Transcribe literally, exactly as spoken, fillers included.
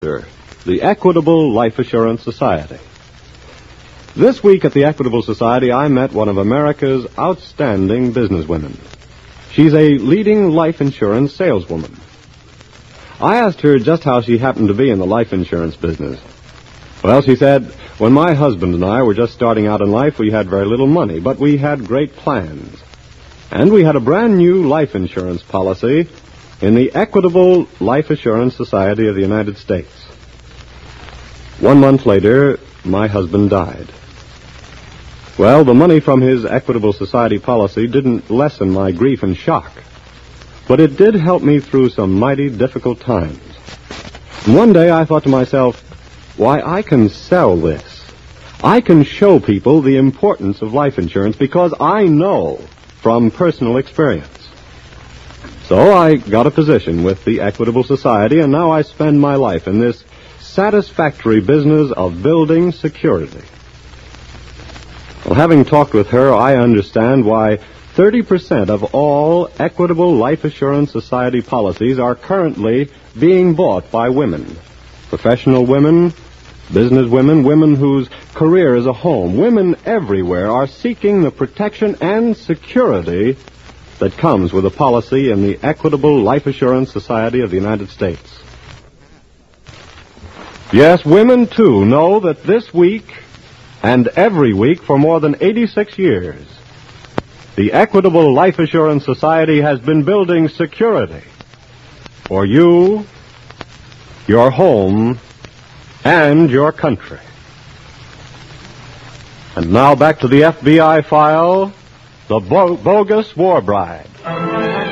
The Equitable Life Assurance Society. This week at the Equitable Society, I met one of America's outstanding businesswomen. She's a leading life insurance saleswoman. I asked her just how she happened to be in the life insurance business. Well, she said, when my husband and I were just starting out in life, we had very little money, but we had great plans. And we had a brand new life insurance policy in the Equitable Life Assurance Society of the United States. One month later, my husband died. Well, the money from his Equitable Society policy didn't lessen my grief and shock, but it did help me through some mighty difficult times. And one day I thought to myself, why, I can sell this. I can show people the importance of life insurance because I know from personal experience. So I got a position with the Equitable Society, and now I spend my life in this satisfactory business of building security. Well, having talked with her, I understand why thirty percent of all Equitable Life Assurance Society policies are currently being bought by women. Professional women, business women, women whose career is a home. Women everywhere are seeking the protection and security that comes with a policy in the Equitable Life Assurance Society of the United States. Yes, women, too, know that this week and every week for more than eighty-six years, the Equitable Life Assurance Society has been building security for you, your home, and your country. And now back to the F B I file, The Bo- Bogus War Bride.